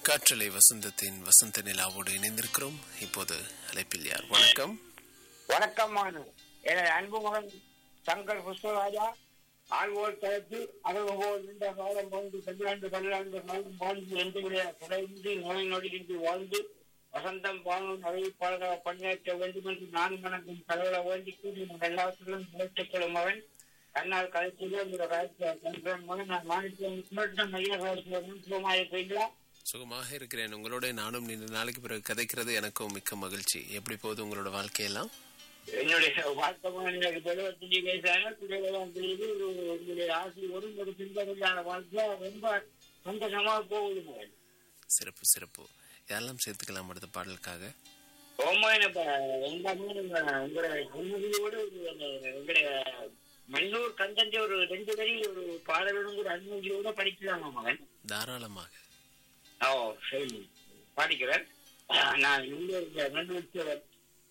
காற்றலை வசந்தத்தின் வசந்த நிலாவோடு இணைந்திருக்கிறோம். இப்போது அழைப்பில் யார்? வணக்கம். வணக்கம் எனது அன்பு மகன் சங்கர் புஷ்பராஜா ஆழ்வோர் தளத்தில் அகழ்வோர் நீண்ட காலம் வாழ்ந்து 12 வாழ்ந்து எந்தவிட குறைந்து நோய் நொடியின்றி வாழ்ந்து வசந்தம் வாழும் அறிவிப்பாளராக பணியாற்ற வேண்டும் என்று நான் மனதின் கடவுளை வேண்டி கூறி எல்லாத்திலும் முயற்சிகளும் அவன் தன்னால் கலைத்திலே மகன் நான் மாநிலம் ஐயா சுகமாக இருக்கிறேன். உங்களோட நானும் நீண்ட நாளைக்கு பிறகு கதைக்கிறது எனக்கும் மிக்க மகிழ்ச்சி. எப்படி போகுது உங்களோட வாழ்க்கையெல்லாம்? என்னுடைய வாழ்க்கை 75 வயசான உங்களுடைய ஆசை ஒரு பின்பற்றான வாழ்க்கை ரொம்ப சந்தோஷமாக போகுது. சிறப்பு சிறப்பு. யாரெல்லாம் சேர்த்துக்கலாம் அடுத்த பாடலுக்காக? உங்களுடைய மல்லூர் கந்தந்தை ஒரு 2 வரி ஒரு பாடலுடன் ஒரு அனுமதியோட படிக்கலாமா மகன்? தாராளமாக. சரி, பாடிக்கிறேன். நான்